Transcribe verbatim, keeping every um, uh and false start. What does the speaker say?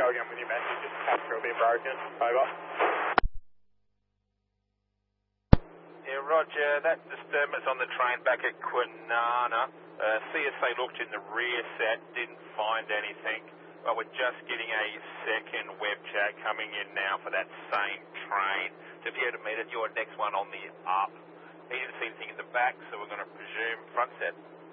again with your message. Just capture will be broken. Over. Yeah, Roger. That disturbance on the train back at Kwinana. Uh, C S A looked in the rear set, didn't find anything. But we're just getting a second web chat coming in now for that same train. So if you had to meet it, you're next one on the up. He didn't see anything in the back, so we're going to presume front set.